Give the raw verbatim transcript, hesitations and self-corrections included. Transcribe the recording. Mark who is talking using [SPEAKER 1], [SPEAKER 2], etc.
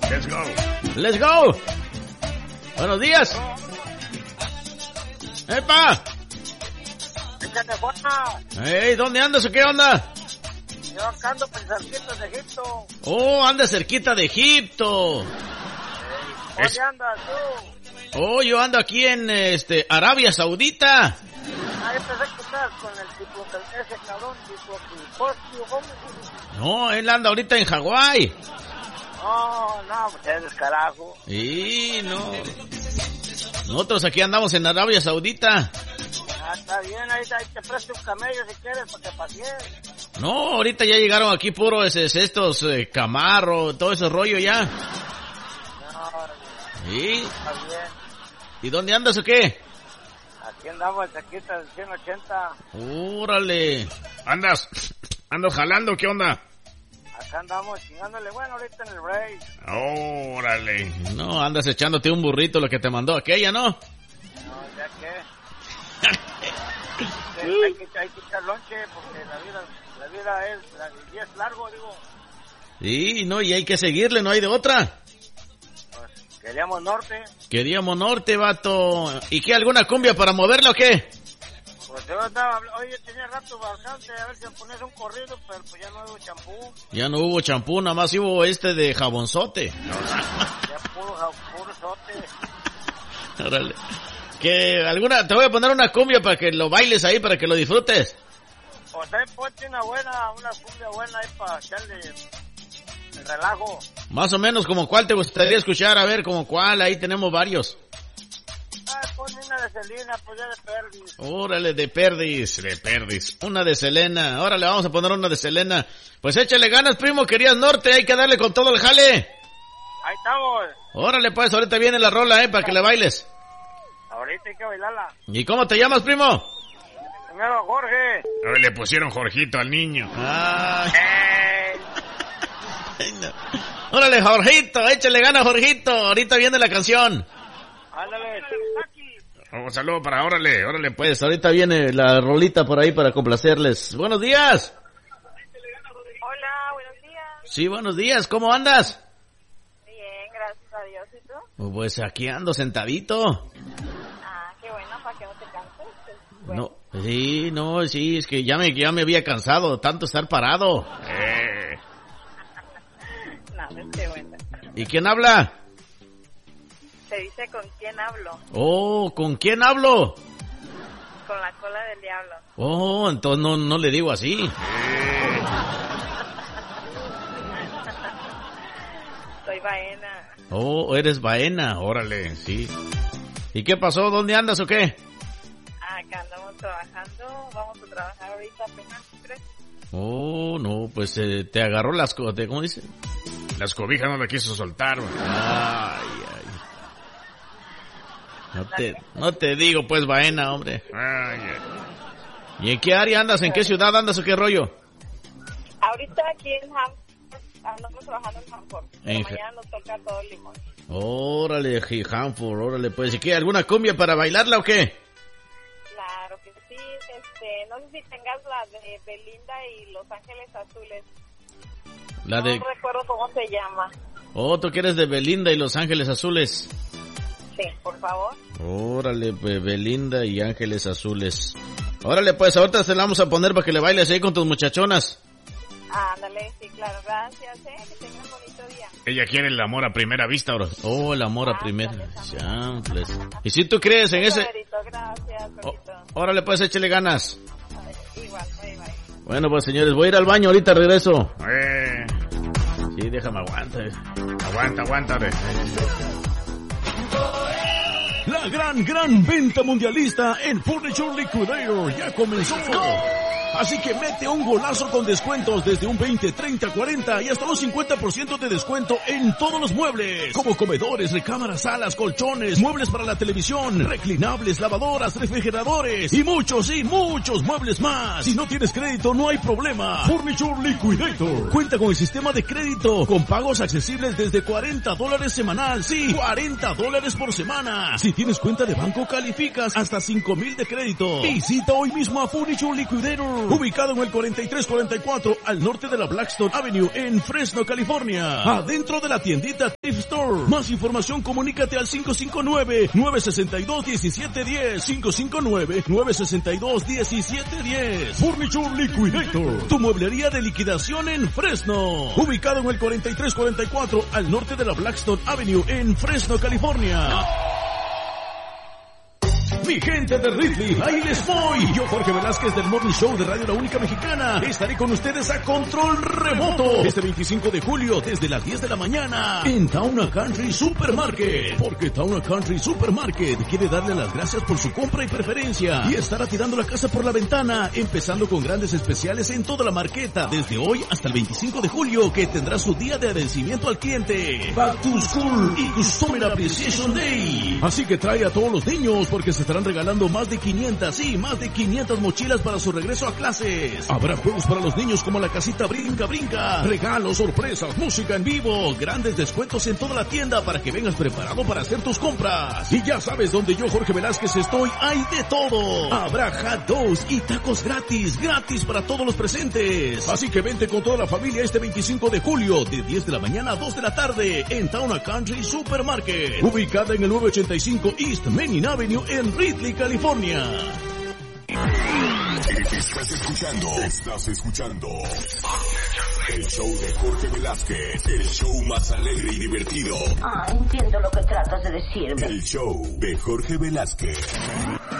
[SPEAKER 1] Let's go.
[SPEAKER 2] Let's go. Buenos días. ¡Epa! Hey, ¿dónde andas o qué onda?
[SPEAKER 3] Yo acá ando pues cerquita de Egipto.
[SPEAKER 2] Oh, anda cerquita de Egipto.
[SPEAKER 3] Hey, ¿dónde andas tú?
[SPEAKER 2] Oh, yo ando aquí en este Arabia Saudita.
[SPEAKER 3] Ah, yo pensé que estabas con el tipo, ese cabrón, tipo, tipo,
[SPEAKER 2] no, él anda ahorita en Hawái.
[SPEAKER 3] Oh, no, pues eres carajo.
[SPEAKER 2] Sí, no. Nosotros aquí andamos en Arabia Saudita.
[SPEAKER 3] Ah, está bien, ahí, ahí te presto un camello si quieres para que pasees.
[SPEAKER 2] No, ahorita ya llegaron aquí puros estos eh, Camaro, todo ese rollo ya.
[SPEAKER 3] No,
[SPEAKER 2] sí.
[SPEAKER 3] Está bien.
[SPEAKER 2] ¿Y dónde andas o qué?
[SPEAKER 3] Aquí andamos cerquita del ciento ochenta.
[SPEAKER 2] Órale. ¿Andas? ¿Andas jalando? ¿Qué onda?
[SPEAKER 3] Acá andamos chingándole, bueno, ahorita en el break.
[SPEAKER 2] Órale. No, andas echándote un burrito lo que te mandó aquella, ¿no?
[SPEAKER 3] No, ya que... hay, que hay que echar lonche porque la vida, la vida es, la vida es largo, digo.
[SPEAKER 2] Sí, no, y hay que seguirle, no hay de otra.
[SPEAKER 3] Pues queríamos norte.
[SPEAKER 2] Queríamos norte, vato. ¿Y qué, alguna cumbia para moverlo o qué?
[SPEAKER 3] Pues yo estaba, oye, tenía rato bastante, a ver si me pones un corrido, pero pues ya no hubo champú.
[SPEAKER 2] Ya no hubo champú, nada más hubo este de jabonzote.
[SPEAKER 3] Ya puro, puro sote.
[SPEAKER 2] Órale. Que alguna, te voy a poner una cumbia para que lo bailes ahí, para que lo disfrutes.
[SPEAKER 3] Pues ahí ponte una buena, una cumbia buena ahí para echarle el relajo.
[SPEAKER 2] Más o menos como cuál te gustaría escuchar, a ver, como cuál, ahí tenemos varios.
[SPEAKER 3] Ah, ponme una de Selena, pues ya de Perdis.
[SPEAKER 2] Órale, de Perdis, de Perdis. Una de Selena, órale, vamos a poner una de Selena. Pues échale ganas, primo, querías norte, hay que darle con todo el jale.
[SPEAKER 3] Ahí estamos.
[SPEAKER 2] Órale, pues, ahorita viene la rola, eh, para que le bailes.
[SPEAKER 3] Ahorita hay que bailarla.
[SPEAKER 2] ¿Y cómo te llamas, primo?
[SPEAKER 3] Primero Jorge.
[SPEAKER 1] Hoy le pusieron Jorgito al niño.
[SPEAKER 2] Ay.
[SPEAKER 3] Hey.
[SPEAKER 2] Ay, no. Órale, Jorgito, échale ganas, Jorgito. Ahorita viene la canción.
[SPEAKER 3] Ándale.
[SPEAKER 1] Un saludo para órale, órale pues.
[SPEAKER 2] Pues ahorita viene la rolita por ahí para complacerles. Buenos días.
[SPEAKER 4] Hola, buenos días.
[SPEAKER 2] Sí, buenos días, ¿cómo andas?
[SPEAKER 4] Bien, gracias a Dios. ¿Y tú?
[SPEAKER 2] Pues aquí ando sentadito.
[SPEAKER 4] Ah, qué bueno, para que no te canses. Bueno.
[SPEAKER 2] No, sí, no, sí, es que ya me, ya me había cansado tanto estar parado.
[SPEAKER 1] Eh.
[SPEAKER 4] No, es que bueno.
[SPEAKER 2] ¿Y quién habla?
[SPEAKER 4] Te dice con quién hablo.
[SPEAKER 2] Oh, ¿con quién hablo?
[SPEAKER 4] Con la cola del diablo.
[SPEAKER 2] Oh, entonces no, no le digo así.
[SPEAKER 1] Eh.
[SPEAKER 4] Soy Baena.
[SPEAKER 2] Oh, eres Baena, órale, sí. ¿Y qué pasó? ¿Dónde andas o qué?
[SPEAKER 4] Acá andamos trabajando. Vamos a trabajar ahorita apenas, ¿crees?
[SPEAKER 2] Oh, no, pues eh, te agarró las cosas, ¿cómo dice?
[SPEAKER 1] Las cobijas no la quiso soltar.
[SPEAKER 2] Ay, ay. No te, no te digo pues, Baena, hombre.
[SPEAKER 1] Ay, ay.
[SPEAKER 2] ¿Y en qué área andas? ¿En qué ciudad andas o qué rollo?
[SPEAKER 4] Ahorita aquí en Hanford. Andamos trabajando en Hanford.
[SPEAKER 2] En
[SPEAKER 4] Mañana nos toca todo el limón.
[SPEAKER 2] Órale, Hanford, órale, pues. ¿Y qué? ¿Alguna cumbia para bailarla o qué?
[SPEAKER 4] Claro que sí. Este, no sé si tengas la de Belinda y Los Ángeles Azules.
[SPEAKER 2] La de...
[SPEAKER 4] No recuerdo cómo se llama.
[SPEAKER 2] Oh, tú que eres de Belinda y Los Ángeles Azules.
[SPEAKER 4] Sí, por favor.
[SPEAKER 2] Órale, pues, Belinda y Ángeles Azules. Órale, pues, ahorita se la vamos a poner para que le bailes ahí con tus muchachonas.
[SPEAKER 4] Ándale, sí, claro, gracias, eh, que tengan un bonito día.
[SPEAKER 1] Ella quiere el amor a primera vista, bro.
[SPEAKER 2] Oh, el amor a
[SPEAKER 4] Ah,
[SPEAKER 2] primera.
[SPEAKER 4] dale, dale.
[SPEAKER 2] Champles. ¿Y si tú crees en ese?
[SPEAKER 4] Roberito, gracias,
[SPEAKER 2] Oh,
[SPEAKER 4] bonito.
[SPEAKER 2] órale, pues, échale ganas.
[SPEAKER 4] A ver, igual, bye, bye.
[SPEAKER 2] Bueno, pues, señores, voy a ir al baño, ahorita regreso.
[SPEAKER 1] Eh.
[SPEAKER 2] Sí, déjame aguantar.
[SPEAKER 1] Aguanta, aguanta. De...
[SPEAKER 5] La gran, gran venta mundialista en Furniture Liquidator ya comenzó. Así que mete un golazo con descuentos desde un veinte, treinta, cuarenta y hasta un cincuenta por ciento de descuento en todos los muebles. Como comedores, recámaras, salas, colchones, muebles para la televisión, reclinables, lavadoras, refrigeradores y muchos y muchos muebles más. Si no tienes crédito, no hay problema. Furniture Liquidator cuenta con el sistema de crédito con pagos accesibles desde cuarenta dólares semanal. Sí, cuarenta dólares por semana. Si tienes cuenta de banco, calificas hasta cinco mil de crédito. Visita hoy mismo a Furniture Liquidator Store, ubicado en el cuarenta y tres cuarenta y cuatro al norte de la Blackstone Avenue en Fresno, California. Adentro de la tiendita Thrift Store. Más información, comunícate al cinco cinco nueve, nueve seis dos, uno siete uno cero, cinco cinco nueve, nueve seis dos, uno siete uno cero. Furniture Liquidator, tu mueblería de liquidación en Fresno, ubicado en el cuarenta y tres cuarenta y cuatro al norte de la Blackstone Avenue en Fresno, California. Mi gente de Ridley, ahí les voy. Yo, Jorge Velázquez del Morning Show de Radio La Única Mexicana, estaré con ustedes a control remoto este veinticinco de julio desde las diez de la mañana en Town Country Supermarket. Porque Town Country Supermarket quiere darle las gracias por su compra y preferencia y estará tirando la casa por la ventana, empezando con grandes especiales en toda la marqueta desde hoy hasta el veinticinco de julio, que tendrá su día de agradecimiento al cliente, Back to School y Customer Appreciation Day. Así que trae a todos los niños porque se estarán regalando más de quinientas, sí, más de quinientas mochilas para su regreso a clases. Habrá juegos para los niños como la casita Brinca Brinca, regalos, sorpresas, música en vivo, grandes descuentos en toda la tienda para que vengas preparado para hacer tus compras. Y ya sabes, donde yo, Jorge Velázquez, estoy, hay de todo. Habrá hot dogs y tacos gratis, gratis para todos los presentes. Así que vente con toda la familia este veinticinco de julio, de diez de la mañana a dos de la tarde, en Town Country Supermarket, ubicada en el nueve ochenta y cinco East Main Avenue en Ridley, California.
[SPEAKER 6] Estás escuchando, estás escuchando el show de Jorge Velázquez, el show más alegre y divertido.
[SPEAKER 7] Ah, entiendo lo que tratas de decirme.
[SPEAKER 6] El show de Jorge Velázquez.